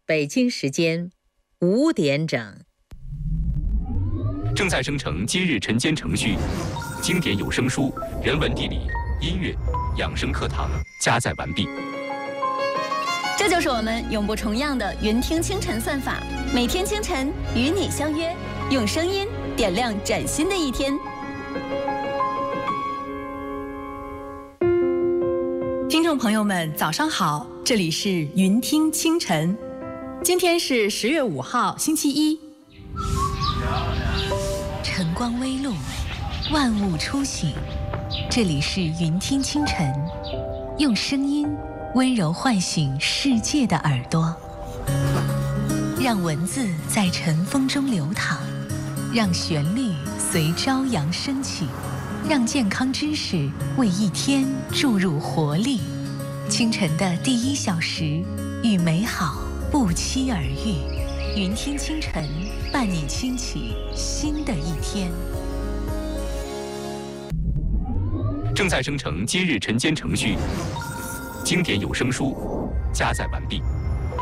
北京时间5点整。 正在生成今日晨间程序，经典有声书、人文地理、音乐、养生课堂加载完毕。 这就是我们永不重样的云听清晨算法，每天清晨与你相约，用声音点亮崭新的一天。 听众朋友们，早上好，这里是云听清晨，今天是10月5号，星期一。 晨光微露，万物初醒，这里是云听清晨，用声音温柔唤醒世界的耳朵，让文字在晨风中流淌，让旋律随朝阳升起，让健康知识为一天注入活力。清晨的第1小时，与美好不期而遇。云听清晨，伴你轻启新的一天。 正在生成今日晨间程序，经典有声书加载完毕。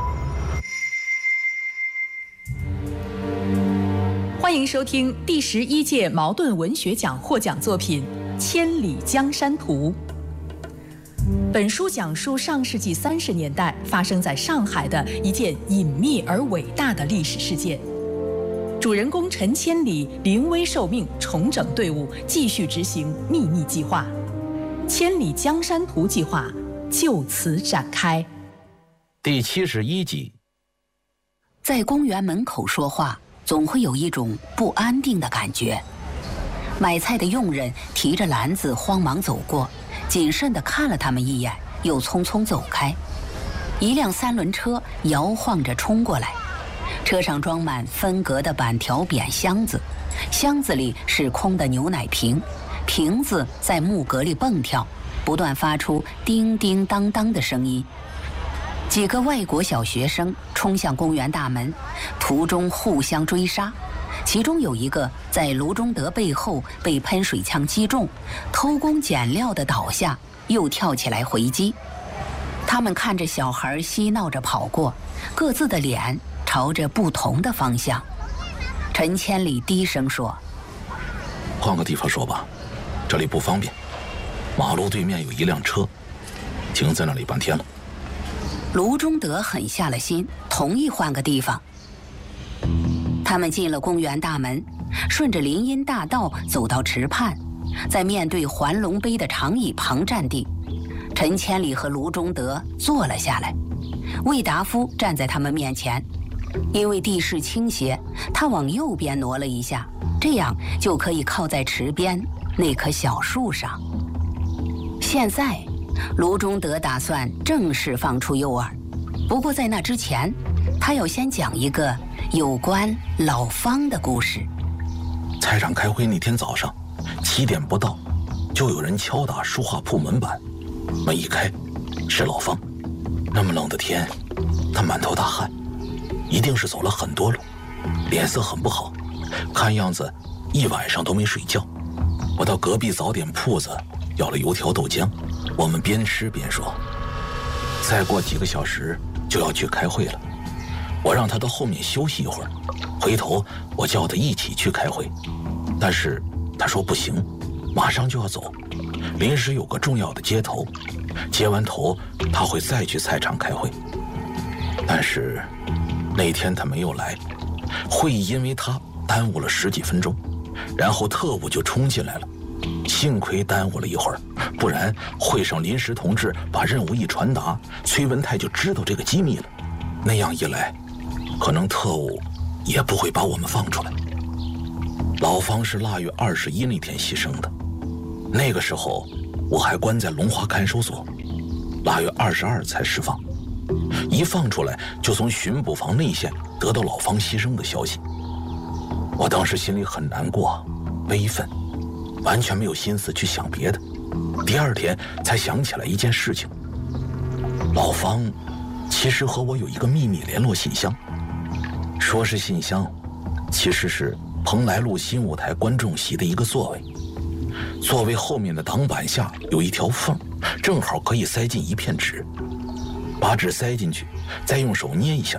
欢迎收听第11届茅盾文学奖获奖作品《千里江山图》。本书讲述上世纪30年代发生在上海的一件隐秘而伟大的历史事件。主人公陈千里临危受命，重整队伍，继续执行秘密计划。千里江山图计划就此展开。 第71集。 在公园门口说话，总会有一种不安定的感觉。买菜的佣人提着篮子慌忙走过，谨慎地看了他们一眼，又匆匆走开。一辆3轮车摇晃着冲过来，车上装满分隔的板条扁箱子，箱子里是空的牛奶瓶，瓶子在木格里蹦跳，不断发出叮叮当当的声音。几个外国小学生冲向公园大门，途中互相追杀，其中有一个在卢中德背后被喷水枪击中，偷工减料地倒下，又跳起来回击。他们看着小孩嬉闹着跑过，各自的脸朝着不同的方向。陈千里低声说： 换个地方说吧，这里不方便。马路对面有一辆车，停在那里半天了。 卢中德狠下了心，同意换个地方。他们进了公园大门，顺着林荫大道走到池畔，在面对环龙碑的长椅旁站定。陈千里和卢中德坐了下来，魏达夫站在他们面前。因为地势倾斜，他往右边挪了一下，这样就可以靠在池边那棵小树上。现在卢中德打算正式放出诱饵，不过在那之前，他要先讲一个有关老方的故事。 菜场开会那天早上7点不到，就有人敲打书画铺门板，门一开，是老方。那么冷的天，他满头大汗，一定是走了很多路，脸色很不好，看样子一晚上都没睡觉。我到隔壁早点铺子要了油条豆浆，我们边吃边说，再过几个小时就要去开会了。我让他到后面休息一会儿，回头我叫他一起去开会，但是他说不行，马上就要走，临时有个重要的接头，接完头他会再去菜场开会。但是那天他没有来，会议因为他耽误了10几分钟，然后特务就冲进来了，幸亏耽误了一会儿，不然会上临时同志把任务一传达，崔文泰就知道这个机密了。那样一来，可能特务也不会把我们放出来。老方是腊月21那天牺牲的，那个时候我还关在龙华看守所，腊月22才释放。一放出来就从巡捕房内线得到老方牺牲的消息，我当时心里很难过，悲愤，完全没有心思去想别的。第2天才想起来一件事情，老方其实和我有一个秘密联络信箱，说是信箱，其实是蓬莱路新舞台观众席的一个座位，座位后面的挡板下有一条缝，正好可以塞进一片纸，把纸塞进去，再用手捏一下，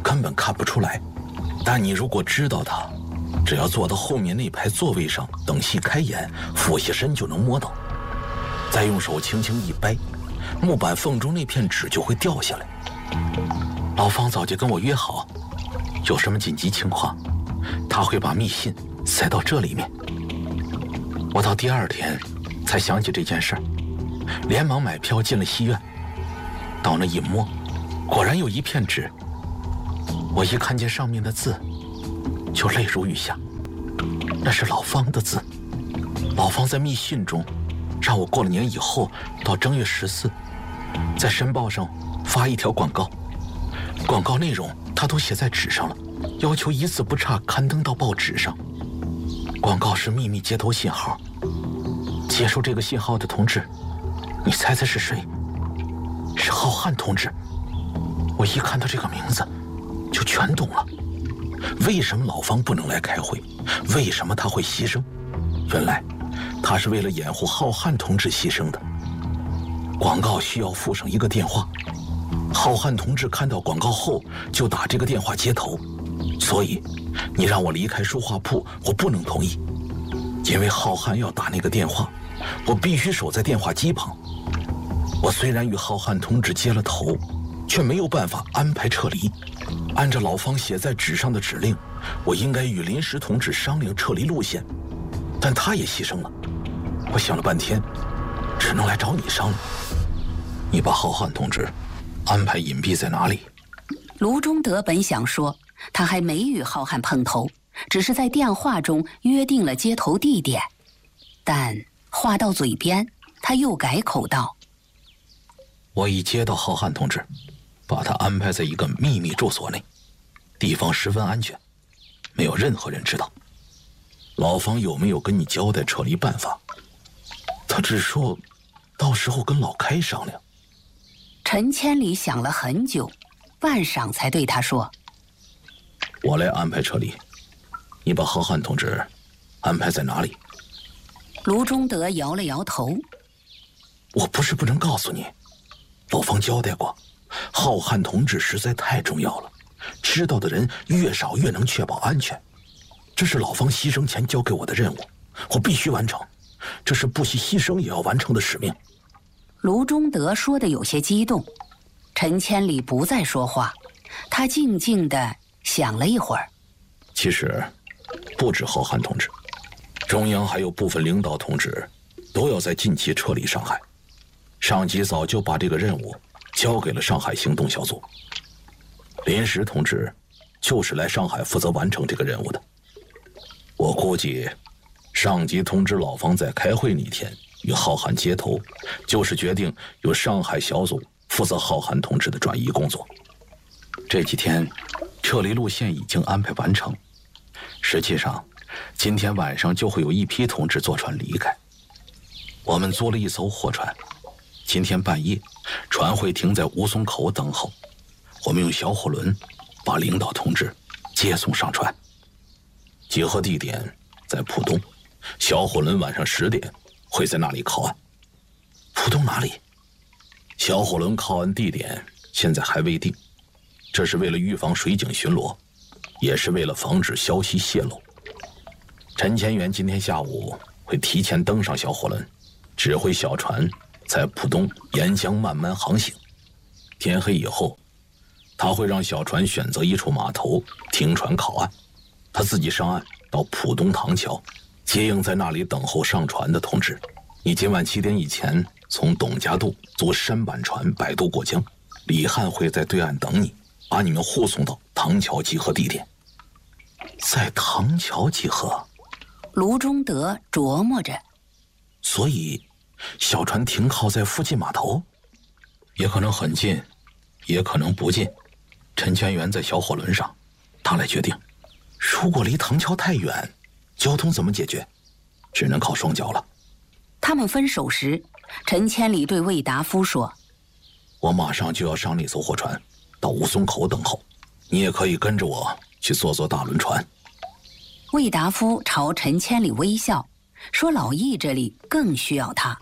根本看不出来。但你如果知道它，只要坐到后面那排座位上，等戏开演，俯下身就能摸到，再用手轻轻一掰，木板缝中那片纸就会掉下来。老方早就跟我约好，有什么紧急情况，他会把密信塞到这里面。我到第2天才想起这件事儿，连忙买票进了戏院。到那一摸，果然有一片纸，我一看见上面的字，就泪如雨下。那是老方的字，老方在密信中让我过了年以后到正月14，在申报上发一条广告，广告内容他都写在纸上了，要求一字不差刊登到报纸上。广告是秘密接头信号，接收这个信号的同志，你猜猜是谁？是浩瀚同志。我一看到这个名字就全懂了，为什么老方不能来开会，为什么他会牺牲？原来他是为了掩护浩瀚同志牺牲的。广告需要附上一个电话，浩瀚同志看到广告后就打这个电话接头，所以你让我离开书画铺，我不能同意，因为浩瀚要打那个电话，我必须守在电话机旁。我虽然与浩瀚同志接了头，却没有办法安排撤离。按照老方写在纸上的指令，我应该与临时同志商量撤离路线，但他也牺牲了。我想了半天，只能来找你商量。你把浩瀚同志安排隐蔽在哪里？ 卢中德本想说他还没与浩瀚碰头，只是在电话中约定了接头地点，但话到嘴边，他又改口道： 我已接到浩瀚同志，把他安排在一个秘密住所内，地方十分安全，没有任何人知道。老方有没有跟你交代撤离办法？他只说到时候跟老开商量。 陈千里想了很久，半晌才对他说： 我来安排撤离，你把浩瀚同志安排在哪里？ 卢中德摇了摇头： 我不是不能告诉你，老方交代过，浩瀚同志实在太重要了，知道的人越少越能确保安全。这是老方牺牲前交给我的任务，我必须完成，这是不惜牺牲也要完成的使命。 卢中德说得有些激动，陈千里不再说话，他静静地想了一会儿。 其实不止浩瀚同志，中央还有部分领导同志都要在近期撤离上海，上级早就把这个任务交给了上海行动小组。临时同志就是来上海负责完成这个任务的。我估计上级通知老方在开会那天与浩瀚接头，就是决定由上海小组负责浩瀚同志的转移工作。这几天撤离路线已经安排完成，实际上今天晚上就会有一批同志坐船离开。我们租了一艘货船，今天半夜船会停在吴淞口等候，我们用小火轮把领导同志接送上船。集合地点在浦东，小火轮晚上10点会在那里靠岸。浦东哪里？小火轮靠岸地点现在还未定，这是为了预防水警巡逻，也是为了防止消息泄露。陈千元今天下午会提前登上小火轮，指挥小船在浦东沿江慢慢航行。天黑以后，他会让小船选择一处码头停船靠岸，他自己上岸到浦东塘桥，接应在那里等候上船的同志。你今晚7点以前从董家渡坐舢板船摆渡过江，李汉会在对岸等你，把你们护送到塘桥集合地点。在塘桥集合？ 卢中德琢磨着。 所以小船停靠在附近码头？也可能很近，也可能不近。陈千元在小火轮上，他来决定。如果离塘桥太远，交通怎么解决？只能靠双脚了。 他们分手时，陈千里对魏达夫说： 我马上就要上那艘货船，到吴淞口等候，你也可以跟着我去坐大轮船。 魏达夫朝陈千里微笑，说老易这里更需要他。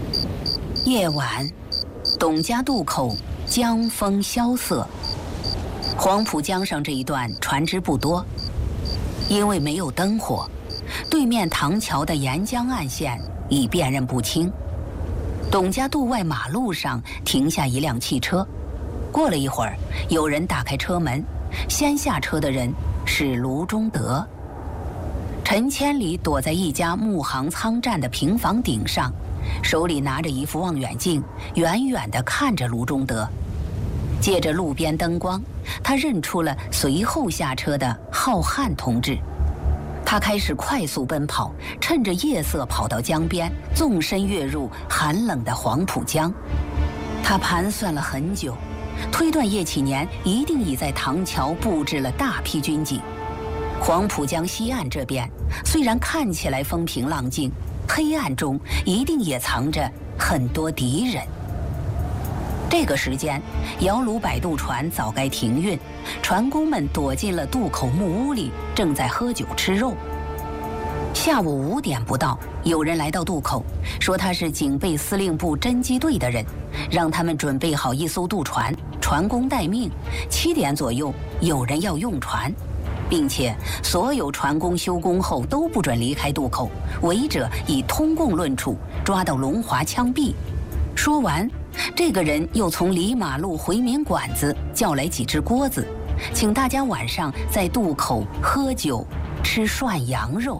夜晚，董家渡口江风萧瑟， 黄浦江上这一段船只不多，因为没有灯火，对面唐桥的沿江岸线已辨认不清。董家渡外马路上停下一辆汽车，过了一会儿，有人打开车门，先下车的人是卢中德。陈千里躲在一家木行仓站的平房顶上，手里拿着一副望远镜，远远地看着卢中德。借着路边灯光，他认出了随后下车的浩瀚同志。他开始快速奔跑，趁着夜色跑到江边，纵身跃入寒冷的黄浦江。他盘算了很久，推断叶启年一定已在唐桥布置了大批军警。黄浦江西岸这边虽然看起来风平浪静，黑暗中一定也藏着很多敌人。这个时间，摇橹摆渡船早该停运，船工们躲进了渡口木屋里，正在喝酒吃肉。下午5点不到，有人来到渡口，说他是警备司令部侦缉队的人，让他们准备好一艘渡船，船工待命。7点左右，有人要用船，并且所有船工休工后都不准离开渡口，违者以通共论处，抓到龙华枪毙。说完，这个人又从离马路回民馆子叫来几只锅子，请大家晚上在渡口喝酒吃涮羊肉。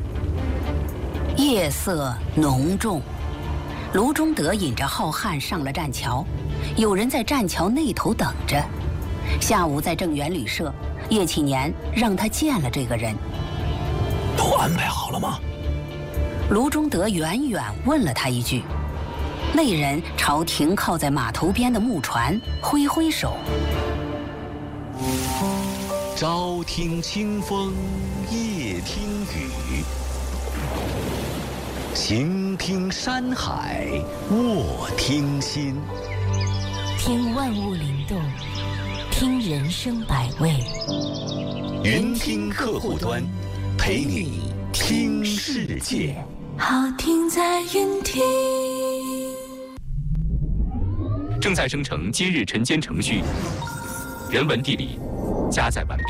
夜色浓重，卢中德引着浩瀚上了栈桥，有人在栈桥那头等着。下午在正源旅社，叶启年让他见了这个人。 都安排好了吗？ 卢中德远远问了他一句。那人朝停靠在码头边的木船挥挥手。 朝听清风，夜听雨，行听山海，卧听心。 听万物灵动，听人生百味。 云听客户端，陪你听世界。 好听在云听。 正在生成今日晨间程序，人文地理加载完毕。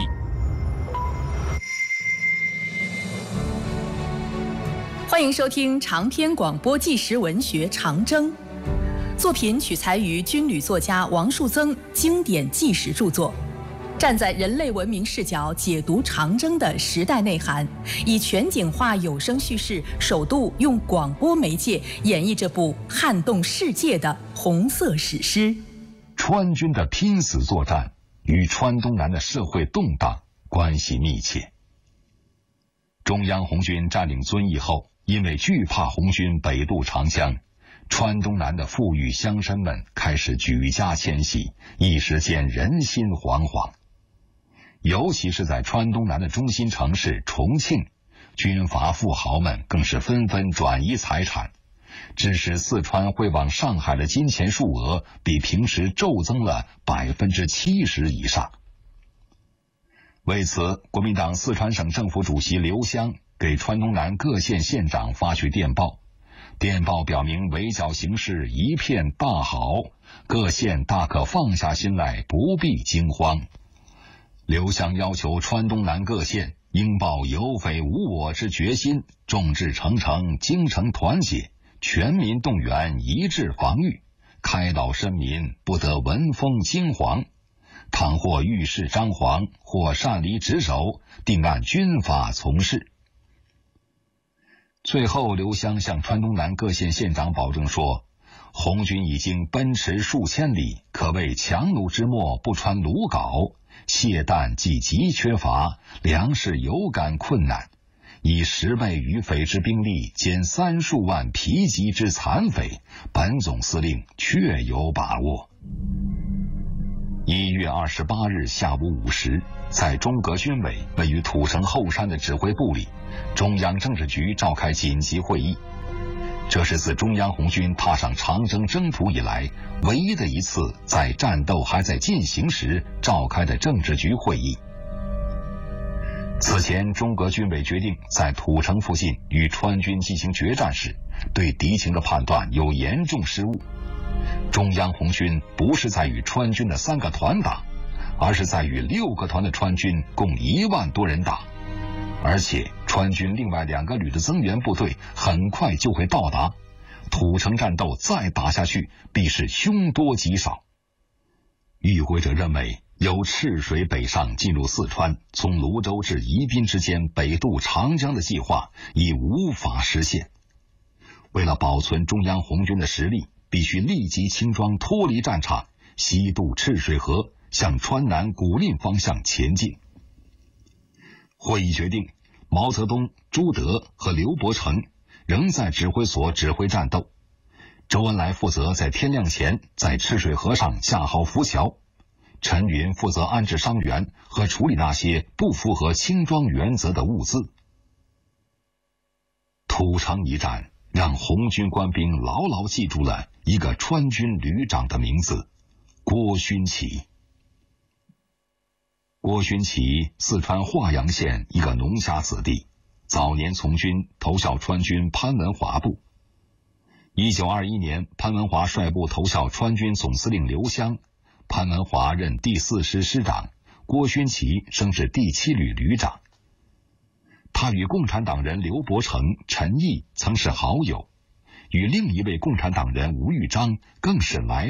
欢迎收听长篇广播纪实文学《长征》，作品取材于军旅作家王树增经典纪实著作，站在人类文明视角解读长征的时代内涵，以全景化有声叙事，首度用广播媒介演绎这部撼动世界的红色史诗。 川军的拼死作战与川东南的社会动荡关系密切。中央红军占领遵义后，因为惧怕红军北渡长江，川东南的富裕乡绅们开始举家迁徙，一时间人心惶惶。尤其是在川东南的中心城市重庆，军阀富豪们更是纷纷转移财产，致使四川汇往上海的金钱数额比平时骤增了70%以上。为此，国民党四川省政府主席刘湘给川东南各县县长发去电报，电报表明围剿形势一片大好，各县大可放下心来，不必惊慌。刘湘要求川东南各县应抱有匪无我之决心，众志成城，精诚团结，全民动员，一致防御，开导绅民，不得闻风惊惶。倘或遇事张皇，或擅离职守，定按军法从事。最后，刘湘向川东南各县县长保证说，红军已经奔驰数千里，可谓强弩之末不穿鲁缟，械弹既极缺乏，粮食有感困难，以10倍于匪之兵力兼3数万疲极之残匪，本总司令确有把握。1月28日下午5时，在中革军委位于土城后山的指挥部里，中央政治局召开紧急会议。这是自中央红军踏上长征征途以来唯一的一次在战斗还在进行时召开的政治局会议。此前，中革军委决定在土城附近与川军进行决战时，对敌情的判断有严重失误。中央红军不是在与川军的3个团打， 而是在与6个团的川军共1万多人打，而且川军另外2个旅的增援部队很快就会到达，土城战斗再打下去必是凶多吉少。与会者认为，由赤水北上进入四川，从泸州至宜宾之间北渡长江的计划已无法实现。为了保存中央红军的实力，必须立即轻装脱离战场，西渡赤水河，向川南古蔺方向前进。会议决定，毛泽东、朱德和刘伯承仍在指挥所指挥战斗，周恩来负责在天亮前在赤水河上架好浮桥，陈云负责安置伤员和处理那些不符合轻装原则的物资。土城一战让红军官兵牢牢记住了一个川军旅长的名字——郭勋祺。郭勋祺，四川华阳县一个农家子弟，早年从军，投效川军潘文华部。1921年，潘文华率部投效川军总司令刘湘，潘文华任第4师师长，郭勋祺升至第7旅旅长。他与共产党人刘伯承、陈毅曾是好友，与另一位共产党人吴玉章更是来